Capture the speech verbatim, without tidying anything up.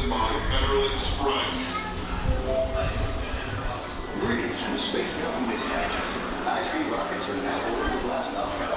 presented by Federal Express. Greetings from the Space Government Agency. High-speed rockets are now ordered to blast off.